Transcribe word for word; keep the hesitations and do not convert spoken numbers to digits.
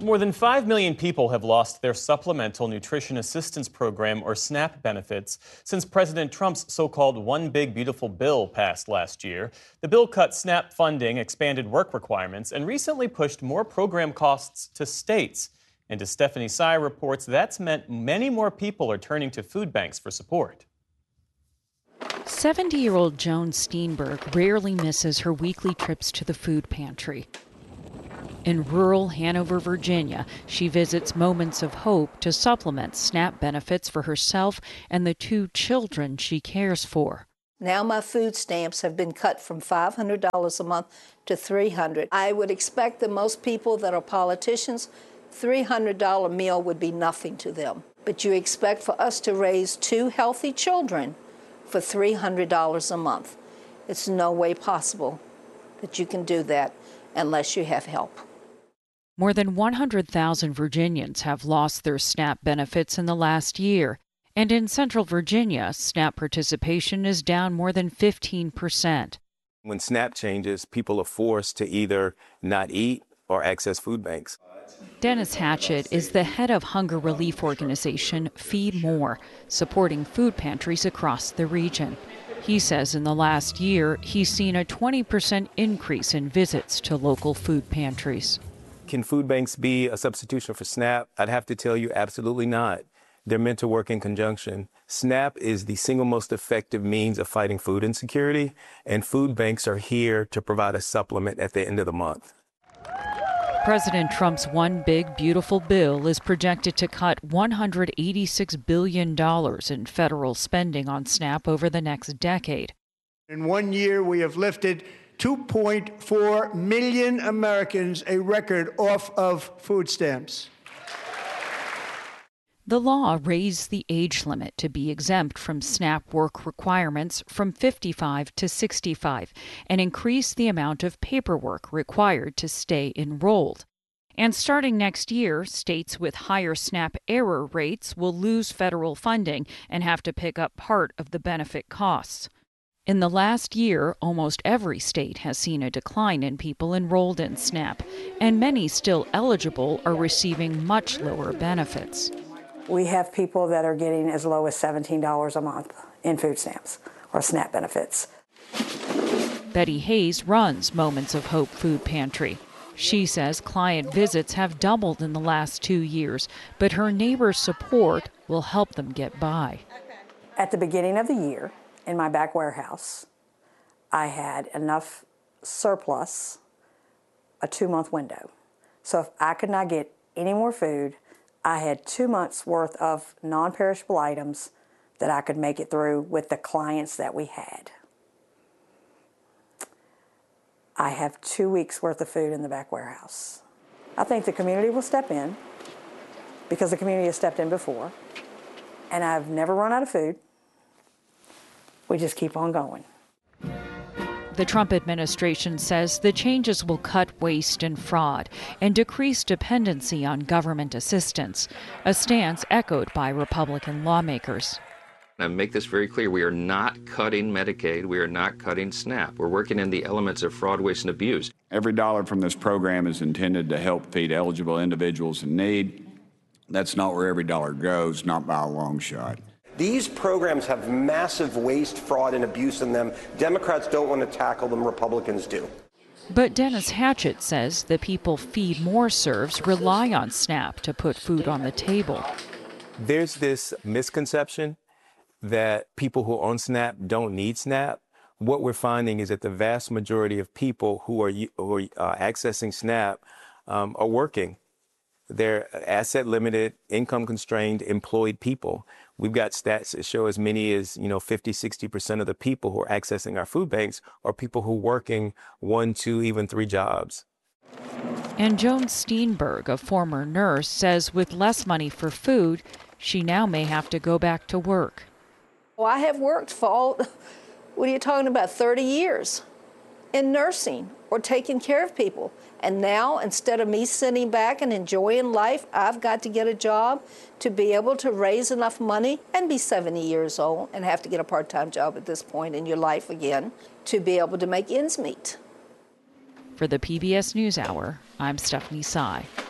More than five million people have lost their Supplemental Nutrition Assistance Program, or SNAP, benefits since President Trump's so-called One Big Beautiful Bill passed last year. The bill cut SNAP funding, expanded work requirements, and recently pushed more program costs to states. And as Stephanie Sy reports, that's meant many more people are turning to food banks for support. seventy-year-old Joan Steenberg rarely misses her weekly trips to the food pantry. In rural Hanover, Virginia, she visits Moments of Hope to supplement SNAP benefits for herself and the two children she cares for. Now my food stamps have been cut from five hundred dollars a month to three hundred dollars. I would expect that most people that are politicians, three hundred dollars meal would be nothing to them. But you expect for us to raise two healthy children for three hundred dollars a month. It's no way possible that you can do that unless you have help. More than one hundred thousand Virginians have lost their SNAP benefits in the last year. And in Central Virginia, SNAP participation is down more than fifteen percent. When SNAP changes, people are forced to either not eat or access food banks. Dennis Hatchett is the head of hunger relief organization Feed More, supporting food pantries across the region. He says in the last year, he's seen a twenty percent increase in visits to local food pantries. Can food banks be a substitution for SNAP? I'd have to tell you absolutely not. They're meant to work in conjunction. SNAP is the single most effective means of fighting food insecurity, and food banks are here to provide a supplement at the end of the month. President Trump's One Big Beautiful Bill is projected to cut one hundred eighty-six billion dollars in federal spending on SNAP over the next decade. In one year, we have lifted two point four million Americans, a record, off of food stamps. The law raised the age limit to be exempt from SNAP work requirements from fifty-five to sixty-five and increased the amount of paperwork required to stay enrolled. And starting next year, states with higher SNAP error rates will lose federal funding and have to pick up part of the benefit costs. In the last year, almost every state has seen a decline in people enrolled in SNAP, and many still eligible are receiving much lower benefits. We have people that are getting as low as seventeen dollars a month in food stamps or SNAP benefits. Betty Hayes runs Moments of Hope Food Pantry. She says client visits have doubled in the last two years, but her neighbors' support will help them get by. At the beginning of the year, in my back warehouse, I had enough surplus, a two-month window. So if I could not get any more food, I had two months worth of non-perishable items that I could make it through with the clients that we had. I have two weeks worth of food in the back warehouse. I think the community will step in because the community has stepped in before, and I've never run out of food. We just keep on going. The Trump administration says the changes will cut waste and fraud and decrease dependency on government assistance, a stance echoed by Republican lawmakers. I make this very clear. We are not cutting Medicaid. We are not cutting SNAP. We're working in the elements of fraud, waste, and abuse. Every dollar from this program is intended to help feed eligible individuals in need. That's not where every dollar goes, not by a long shot. These programs have massive waste, fraud, and abuse in them. Democrats don't want to tackle them. Republicans do. But Dennis Hatchett says the people Feed More serves rely on SNAP to put food on the table. There's this misconception that people who own SNAP don't need SNAP. What we're finding is that the vast majority of people who are, who are uh, accessing SNAP um, are working. They're asset limited, income constrained, employed people. We've got stats that show as many as, you know, fifty, sixty percent of the people who are accessing our food banks are people who are working one, two, even three jobs. And Joan Steenberg, a former nurse, says with less money for food, she now may have to go back to work. Well, I have worked for all, what are you talking about, thirty years in nursing or taking care of people. And now, instead of me sitting back and enjoying life, I've got to get a job to be able to raise enough money and be seventy years old and have to get a part-time job at this point in your life again to be able to make ends meet. For the P B S NewsHour, I'm Stephanie Sy.